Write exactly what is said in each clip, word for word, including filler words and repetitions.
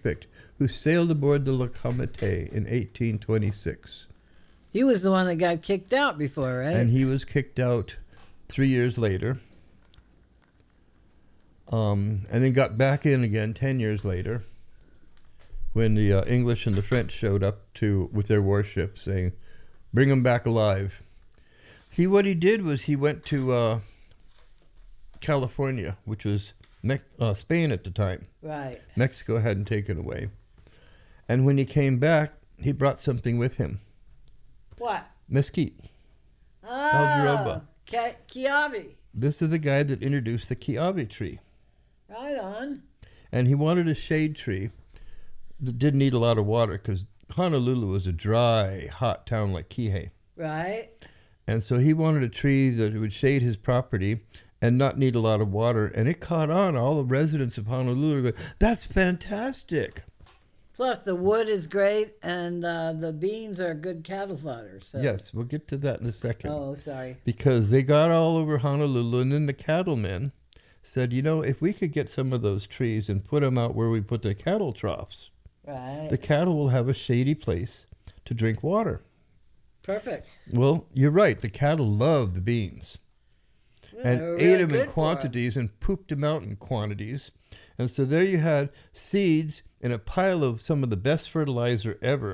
Picked, who sailed aboard the Le Comité in eighteen twenty-six. He was the one that got kicked out before, right? And he was kicked out three years later. Um, and then got back in again ten years later when the uh, English and the French showed up to with their warships saying, bring him back alive. He, what he did was he went to uh, California, which was Me- uh, Spain at the time. Right. Mexico hadn't taken away. And when he came back, he brought something with him. What? Mesquite. Oh, Algaroba. Ki- Kiavi. This is the guy that introduced the Kiavi tree. Right on. And he wanted a shade tree that didn't need a lot of water because Honolulu was a dry, hot town like Kihei. Right. And so he wanted a tree that would shade his property and not need a lot of water. And it caught on. All the residents of Honolulu were going, that's fantastic. Plus, the wood is great, and uh, the beans are good cattle fodder. So. Yes, we'll get to that in a second. Oh, sorry. Because they got all over Honolulu, and then the cattlemen said, you know, if we could get some of those trees and put them out where we put the cattle troughs, right. the cattle will have a shady place to drink water. Perfect. Well, you're right. The cattle love the beans. Well, and really ate them in good for 'em. quantities and pooped them out in quantities. And so there you had seeds in a pile of some of the best fertilizer ever.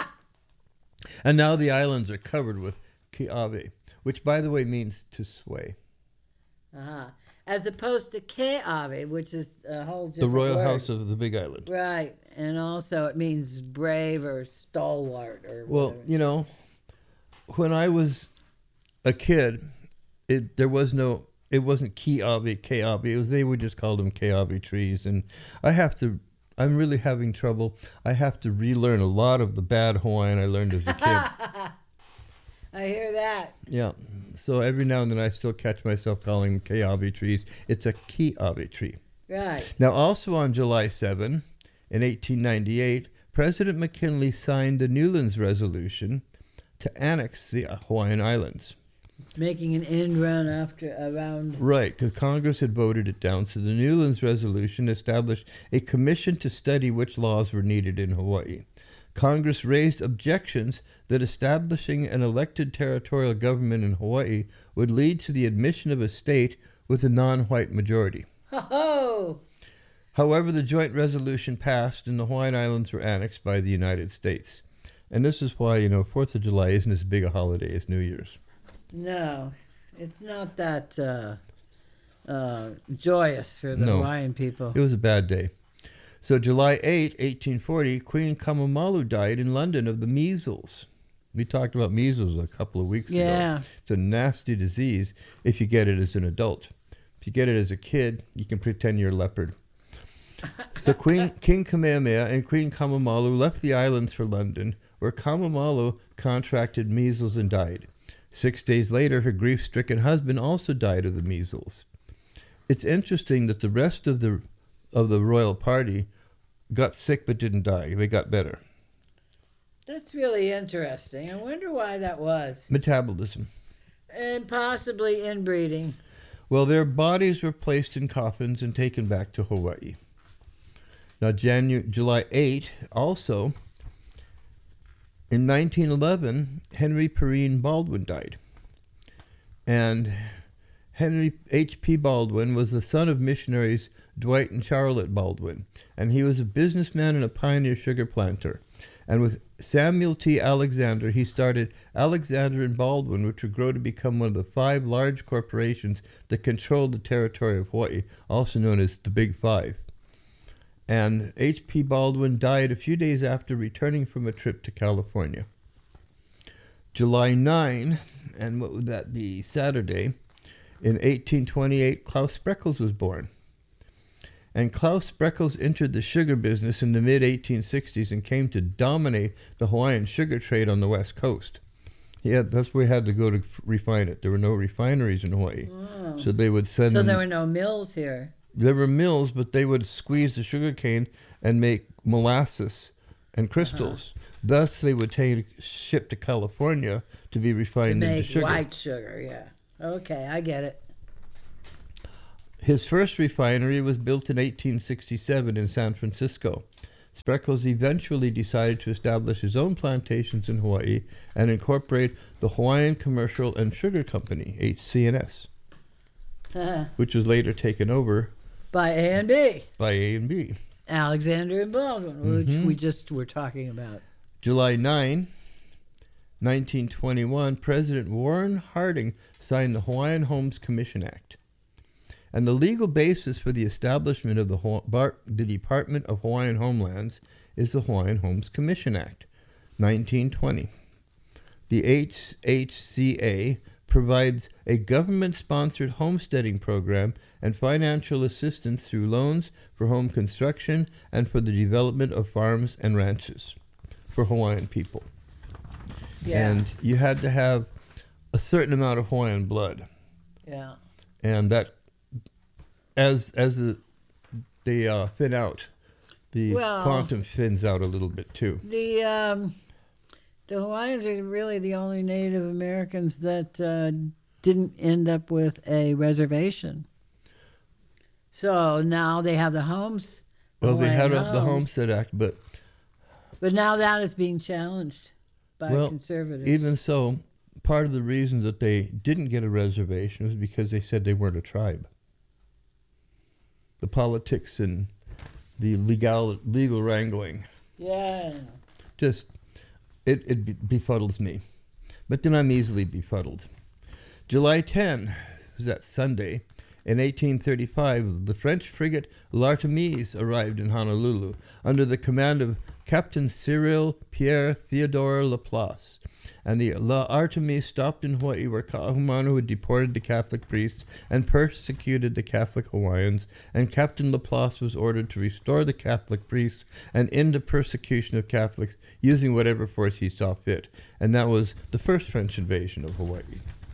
And now the islands are covered with kiawe, which, by the way, means to sway. Uh-huh. As opposed to Keawe, which is a whole different The royal word. house of the Big Island. Right. And also it means brave or stalwart or Well, whatever. you know, when I was a kid, it there was no, it wasn't kiawe, keawe. It was, they would just call them keawe trees. And I have to, I'm really having trouble. I have to relearn a lot of the bad Hawaiian I learned as a kid. I hear that. Yeah. So every now and then I still catch myself calling them keawe trees. It's a kiawe tree. Right. Now, also on July seventh, in eighteen ninety-eight, President McKinley signed the Newlands Resolution to annex the Hawaiian Islands. Making an end run after around. Right, because Congress had voted it down. So the Newlands Resolution established a commission to study which laws were needed in Hawaii. Congress raised objections that establishing an elected territorial government in Hawaii would lead to the admission of a state with a non-white majority. Ho-ho! However, the joint resolution passed and the Hawaiian Islands were annexed by the United States. And this is why, you know, fourth of July isn't as big a holiday as New Year's. No, it's not that uh, uh, joyous for the No. Hawaiian people. It was a bad day. So July eighth, eighteen forty, Queen Kamamalu died in London of the measles. We talked about measles a couple of weeks Yeah. ago. It's a nasty disease if you get it as an adult. If you get it as a kid, you can pretend you're a leopard. So Queen King Kamehameha and Queen Kamamalu left the islands for London, where Kamamalu contracted measles and died. Six days later, her grief-stricken husband also died of the measles. It's interesting that the rest of the of the royal party got sick but didn't die. They got better. That's really interesting. I wonder why that was. Metabolism. And possibly inbreeding. Well, their bodies were placed in coffins and taken back to Hawaii. Now, Janu- July eighth, also, in nineteen eleven, Henry Perrine Baldwin died. And Henry H P Baldwin was the son of missionaries Dwight and Charlotte Baldwin, and he was a businessman and a pioneer sugar planter. And with Samuel T. Alexander, he started Alexander and Baldwin, which would grow to become one of the five large corporations that controlled the territory of Hawaii, also known as the Big Five. And H P Baldwin died a few days after returning from a trip to California. July ninth, and what would that be, Saturday, in eighteen twenty-eight, Klaus Spreckels was born. And Klaus Spreckels entered the sugar business in the mid eighteen sixties and came to dominate the Hawaiian sugar trade on the West Coast. He had, that's where he had to go to f- refine it. There were no refineries in Hawaii. Oh. So they would send So them, there were no mills here. there were mills, but they would squeeze the sugar cane and make molasses and crystals. Uh-huh. Thus, they would take ship to California to be To refined into make sugar. white sugar, yeah. Okay, I get it. His first refinery was built in eighteen sixty-seven in San Francisco. Spreckels eventually decided to establish his own plantations in Hawaii and incorporate the Hawaiian Commercial and Sugar Company, H C N S, which was later taken over by A and B. By A and B. Alexander and Baldwin, mm-hmm. which we just were talking about. July ninth, nineteen twenty-one, President Warren Harding signed the Hawaiian Homes Commission Act. And the legal basis for the establishment of the, Ho- Bar- the Department of Hawaiian Homelands is the Hawaiian Homes Commission Act, nineteen twenty. The H H C A provides a government-sponsored homesteading program and financial assistance through loans for home construction and for the development of farms and ranches for Hawaiian people. Yeah. And you had to have a certain amount of Hawaiian blood. Yeah. And that, as as the they uh, thin out, the well, quantum thins out a little bit too. The um, the Hawaiians are really the only Native Americans that uh, didn't end up with a reservation. So now they have the homes. Well, they had homes. a, the Homestead Act, but but now that is being challenged by well, conservatives. Even so, part of the reason that they didn't get a reservation was because they said they weren't a tribe. The politics and the legal legal wrangling. Yeah. Just, it, it befuddles me. But then I'm easily befuddled. July tenth, was that Sunday, in eighteen thirty-five, the French frigate L'Artemise arrived in Honolulu under the command of Captain Cyril Pierre Theodore Laplace. And the L'Artemise stopped in Hawaii, where Ka'ahumanu had deported the Catholic priests and persecuted the Catholic Hawaiians, and Captain Laplace was ordered to restore the Catholic priests and end the persecution of Catholics using whatever force he saw fit. And that was the first French invasion of Hawaii.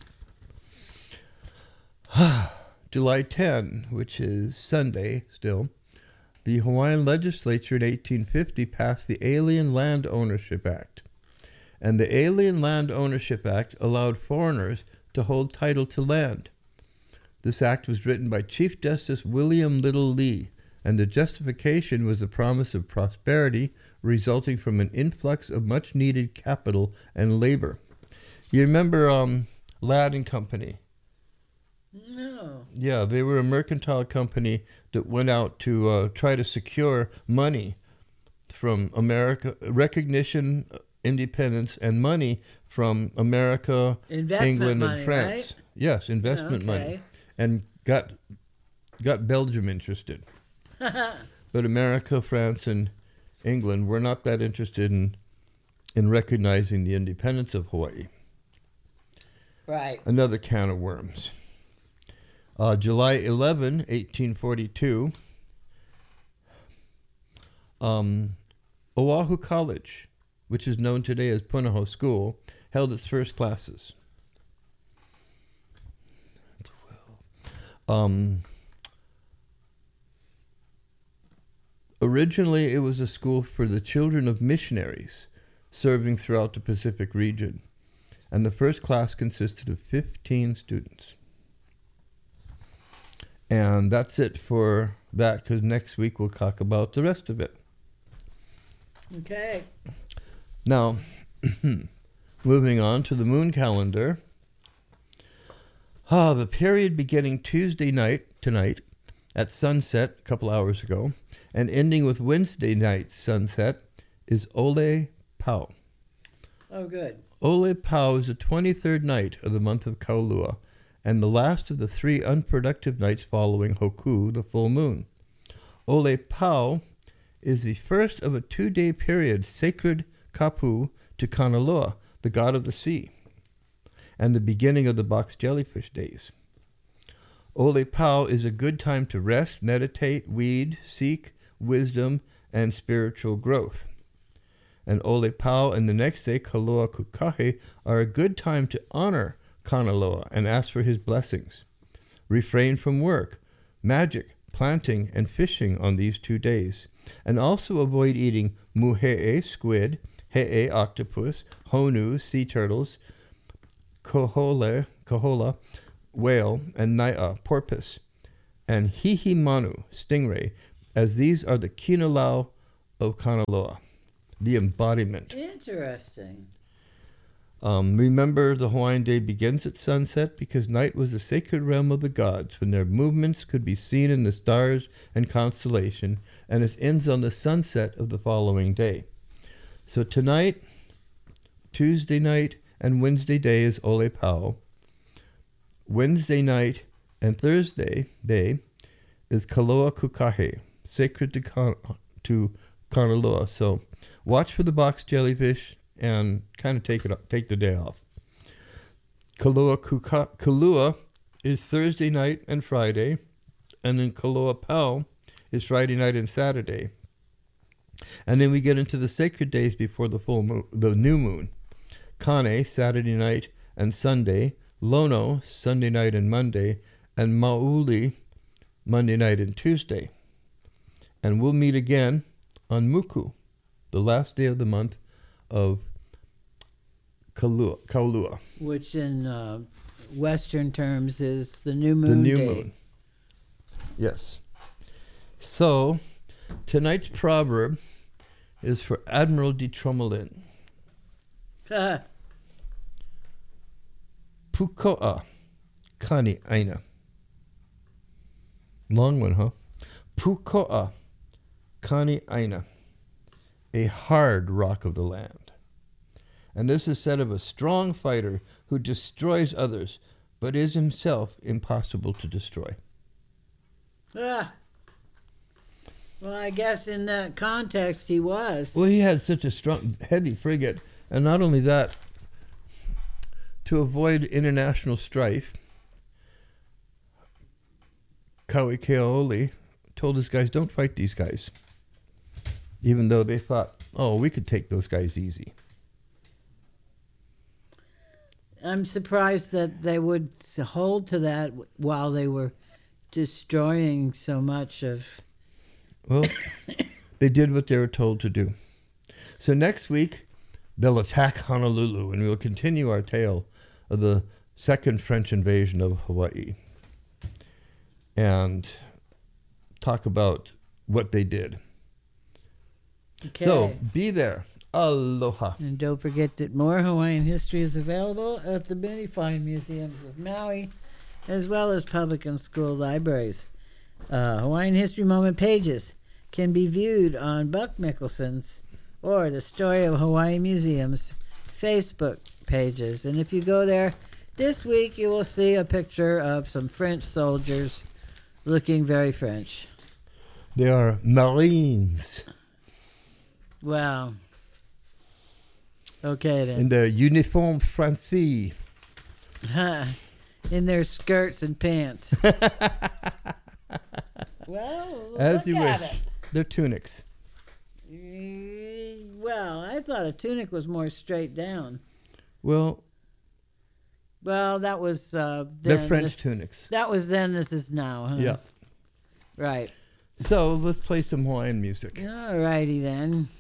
July tenth, which is Sunday still, the Hawaiian legislature in eighteen fifty passed the Alien Land Ownership Act. And the Alien Land Ownership Act allowed foreigners to hold title to land. This act was written by Chief Justice William Little Lee, and the justification was the promise of prosperity resulting from an influx of much-needed capital and labor. You remember um, Ladd and Company? No. Yeah, they were a mercantile company that went out to uh, try to secure money from America, recognition, independence, and money from America, investment England, money, and France. Right? Yes, investment okay. money, and got got Belgium interested. But America, France, and England were not that interested in in recognizing the independence of Hawaii. Right. Another can of worms. Uh, July eleventh, eighteen forty-two, um, Oahu College, which is known today as Punahou School, held its first classes. Um, originally, it was a school for the children of missionaries serving throughout the Pacific region, and the first class consisted of fifteen students. And that's it for that, because next week we'll talk about the rest of it. Okay. Now, moving on to the moon calendar. Ah, the period beginning Tuesday night, tonight, at sunset, a couple hours ago, and ending with Wednesday night sunset, is Ole Pau. Oh, good. Ole Pau is the twenty-third night of the month of Kaulua, and the last of the three unproductive nights following Hoku, the full moon. Ole Pau is the first of a two-day period sacred kapu to Kanaloa, the god of the sea, and the beginning of the box jellyfish days. Ole Pau is a good time to rest, meditate, weed, seek wisdom, and spiritual growth. And Ole Pau and the next day, Kaloa Kukahe, are a good time to honor Kanaloa and ask for his blessings. Refrain from work, magic, planting, and fishing on these two days, and also avoid eating muhe'e, squid, he'e, octopus, honu, sea turtles, kohole, kohola, whale, and nai'a, porpoise, and hihimanu, stingray, as these are the kinolau of Kanaloa, the embodiment. Interesting. Um, remember, the Hawaiian day begins at sunset because night was the sacred realm of the gods when their movements could be seen in the stars and constellation, and it ends on the sunset of the following day. So tonight, Tuesday night, and Wednesday day is Ole Pau. Wednesday night and Thursday day is Kaloa Kukahe, sacred to, Ka- to Kanaloa. So watch for the box jellyfish and kind of take it take the day off. Kaloa Kuka- Kalua is Thursday night and Friday, and then Kaloa Pau is Friday night and Saturday. And then we get into the sacred days before the full moon, the new moon. Kane, Saturday night and Sunday, Lono, Sunday night and Monday, and Mauli, Monday night and Tuesday. And we'll meet again on Muku, the last day of the month of Kaulua. Kaulua. Which in uh, Western terms is the new moon The new day. moon. Yes. So, tonight's proverb is for Admiral de Tromelin. Puko'a kani aina. Long one, huh? Puko'a kani aina. A hard rock of the land. And this is said of a strong fighter who destroys others, but is himself impossible to destroy. Ah. Well, I guess in that context he was. Well, he had such a strong, heavy frigate, and not only that, to avoid international strife, Kauikeaoli told his guys, don't fight these guys. Even though they thought, oh, we could take those guys easy. I'm surprised that they would hold to that while they were destroying so much of... Well, they did what they were told to do. So next week, they'll attack Honolulu, and we'll continue our tale of the second French invasion of Hawaii and talk about what they did. Okay. So, be there. Aloha. And don't forget that more Hawaiian history is available at the many fine museums of Maui, as well as public and school libraries. Uh, Hawaiian History Moment pages can be viewed on Buck Mickelson's or the Story of Hawaii Museum's Facebook pages. And if you go there this week, you will see a picture of some French soldiers looking very French. They are Marines. Wow. Okay, then. In their uniforme Francis. In their skirts and pants. Well, As look you at wish. it. They're tunics. Mm, Well, I thought a tunic was more straight down. Well, Well, that was uh, they're then. French This- tunics. that was then. This is now. Huh? Yeah. Right. So let's play some Hawaiian music. All righty then.